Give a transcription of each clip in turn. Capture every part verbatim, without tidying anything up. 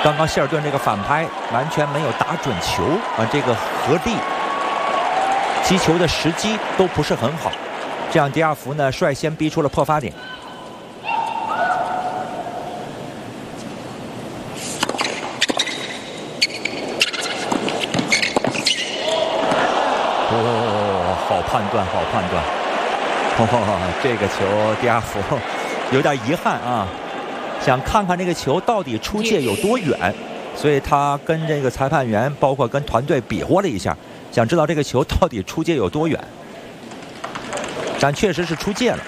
刚刚希尔顿这个反拍完全没有打准球啊，这个合力、击球的时机都不是很好，这样迪亚福呢率先逼出了破发点。哦，好判断，好判断！哦，这个球迪亚福有点遗憾啊。想看看这个球到底出界有多远，所以他跟这个裁判员，包括跟团队比划了一下，想知道这个球到底出界有多远。但确实是出界了。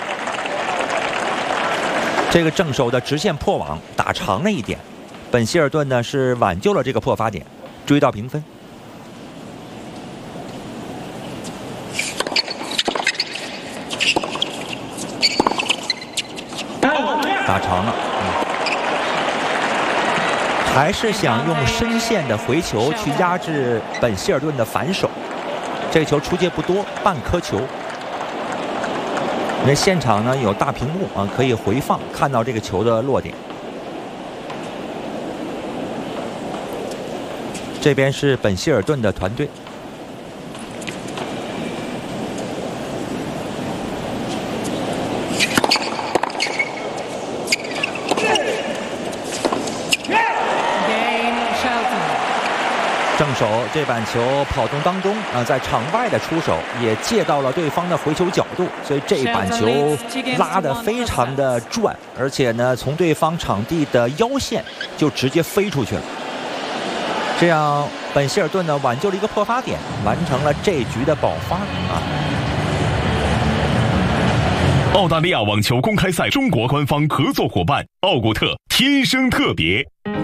这个正手的直线破网打长了一点，本希尔顿呢是挽救了这个破发点，追到平分。打长了，嗯，还是想用深线的回球去压制本希尔顿的反手。这个球出界不多，半颗球。因为现场呢有大屏幕啊，可以回放看到这个球的落点。这边是本希尔顿的团队。正手这板球跑动当中啊，在场外的出手也借到了对方的回球角度，所以这一板球拉得非常的转，而且呢，从对方场地的腰线就直接飞出去了。这样，本希尔顿呢挽救了一个破发点，完成了这局的保发啊。 澳大利亚网球公开赛中国官方合作伙伴奥古特，天生特别。